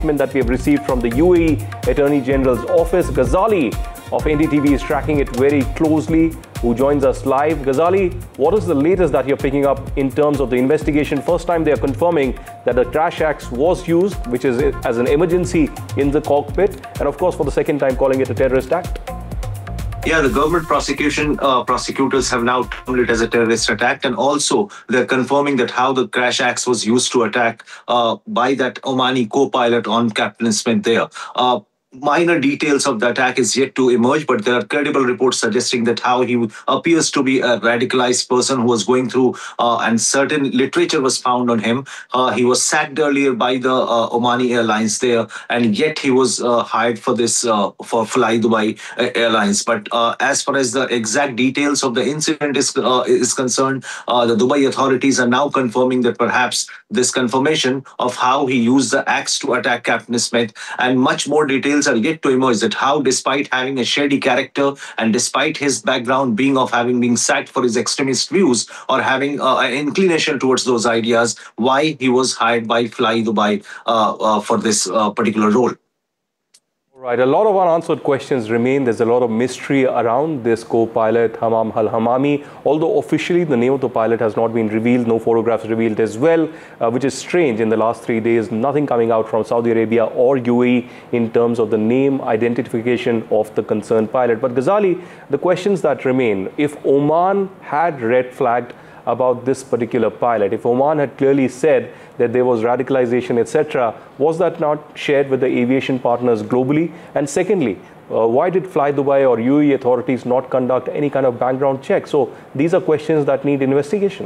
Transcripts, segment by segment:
that we have received from the UAE Attorney General's office. Ghazali of NDTV is tracking it very closely, who joins us live. Ghazali, what is the latest that you're picking up in terms of the investigation? First time they are confirming that the crash axe was used, which is as an emergency in the cockpit, and of course for the second time calling it a terrorist act. Yeah, the government prosecutors have now termed it as a terrorist attack, and also they're confirming that how the crash axe was used to attack by that Omani co-pilot on Captain Smith there. Minor details of the attack is yet to emerge, but there are credible reports suggesting that how he appears to be a radicalized person who was going through, and certain literature was found on him. He was sacked earlier by the Omani Airlines there, and yet he was hired for this for Fly Dubai Airlines. But as far as the exact details of the incident is concerned, the Dubai authorities are now confirming that perhaps this confirmation of how he used the axe to attack Captain Smith, and much more details are yet to emerge, that how, despite having a shady character and despite his background being of having been sacked for his extremist views or having an inclination towards those ideas, why he was hired by Fly Dubai for this particular role. Right, a lot of unanswered questions remain. There's a lot of mystery around this co-pilot, Hammam Al-Hammami. Although officially the name of the pilot has not been revealed, no photographs revealed as well, which is strange. In the last 3 days, nothing coming out from Saudi Arabia or UAE in terms of the name identification of the concerned pilot. But Ghazali, the questions that remain, if Oman had red flagged about this particular pilot, if Oman had clearly said that there was radicalization, etc., was that not shared with the aviation partners globally? And secondly, why did Fly Dubai or UAE authorities not conduct any kind of background check? So these are questions that need investigation.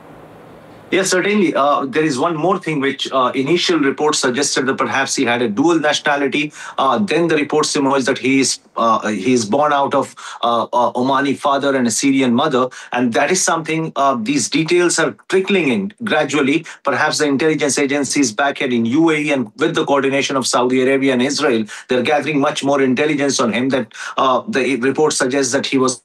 Yes, certainly. There is one more thing which initial reports suggested that perhaps he had a dual nationality. Then the reports emerged that he is born out of Omani father and a Syrian mother, and that is something these details are trickling in gradually. Perhaps the intelligence agencies back here in UAE and with the coordination of Saudi Arabia and Israel, they're gathering much more intelligence on him. That the report suggests that he was.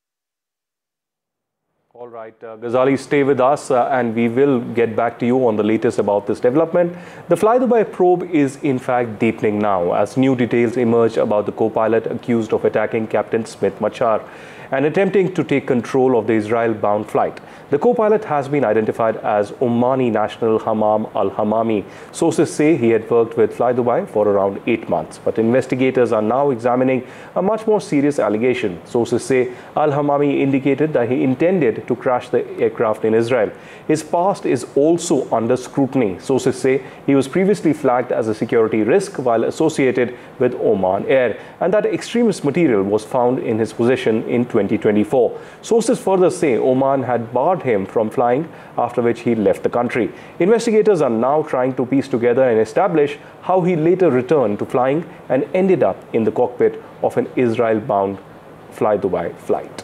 All right, Ghazali, stay with us and we will get back to you on the latest about this development. The Fly Dubai probe is in fact deepening now as new details emerge about the co-pilot accused of attacking Captain Smith Machar and attempting to take control of the Israel-bound flight. The co-pilot has been identified as Omani national Hammam Al-Hammami. Sources say he had worked with Fly Dubai for around 8 months, but investigators are now examining a much more serious allegation. Sources say Al-Hammami indicated that he intended to crash the aircraft in Israel. His past is also under scrutiny. Sources say he was previously flagged as a security risk while associated with Oman Air, and that extremist material was found in his possession in 2024. Sources further say Oman had barred him from flying, after which he left the country. Investigators are now trying to piece together and establish how he later returned to flying and ended up in the cockpit of an Israel-bound Fly Dubai flight.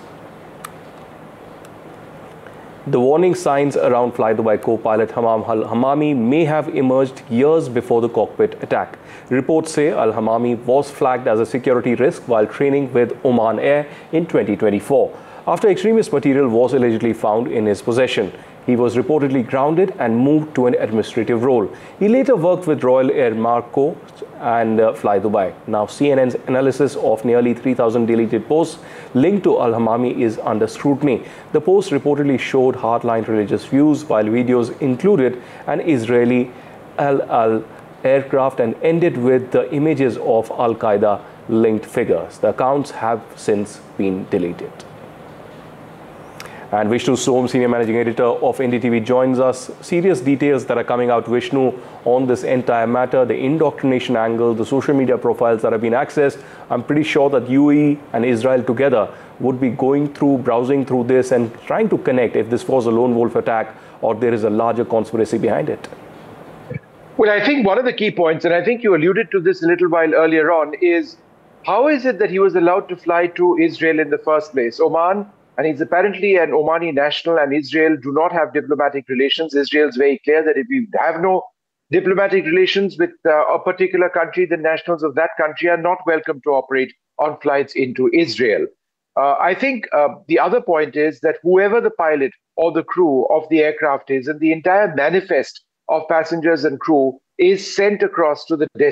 The warning signs around Fly Dubai co-pilot Hammam Al-Hammami may have emerged years before the cockpit attack. Reports say Al-Hammami was flagged as a security risk while training with Oman Air in 2024. After extremist material was allegedly found in his possession, he was reportedly grounded and moved to an administrative role. He later worked with Royal Air Morocco and Fly Dubai. Now, CNN's analysis of nearly 3,000 deleted posts linked to Al-Hammami is under scrutiny. The posts reportedly showed hardline religious views, while videos included an Israeli Al aircraft and ended with the images of Al-Qaeda linked figures. The accounts have since been deleted. And Vishnu Som, Senior Managing Editor of NDTV, joins us. Serious details that are coming out, Vishnu, on this entire matter, the indoctrination angle, the social media profiles that have been accessed. I'm pretty sure that UAE and Israel together would be going through, browsing through this and trying to connect if this was a lone wolf attack or there is a larger conspiracy behind it. Well, I think one of the key points, and I think you alluded to this a little while earlier on, is how is it that he was allowed to fly to Israel in the first place? Oman, and he's apparently an Omani national, and Israel do not have diplomatic relations. Israel is very clear that if we have no diplomatic relations with a particular country, the nationals of that country are not welcome to operate on flights into Israel. I think the other point is that whoever the pilot or the crew of the aircraft is, and the entire manifest of passengers and crew is sent across to the